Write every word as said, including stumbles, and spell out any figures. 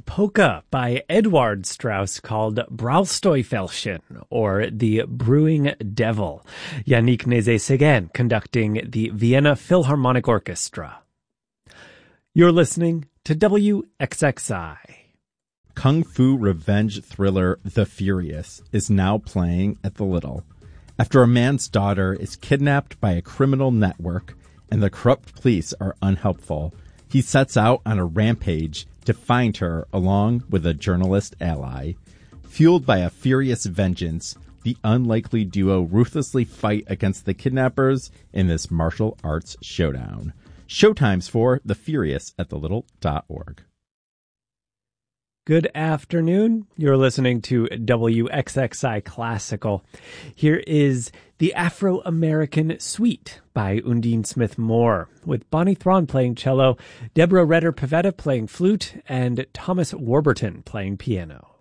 polka by Eduard Strauss called Brausteufelchen, or The Brewing Devil. Yannick Nézet-Séguin conducting the Vienna Philharmonic Orchestra. You're listening to W X X I. Kung Fu revenge thriller The Furious is now playing at the Little. After a man's daughter is kidnapped by a criminal network and the corrupt police are unhelpful, he sets out on a rampage to find her along with a journalist ally. Fueled by a furious vengeance, the unlikely duo ruthlessly fight against the kidnappers in this martial arts showdown. Showtimes for The Furious at the little dot org. Good afternoon. You're listening to W X X I Classical. Here is The Afro-American Suite by Undine Smith Moore, with Bonnie Thrawn playing cello, Deborah Redder Pavetta playing flute, and Thomas Warburton playing piano.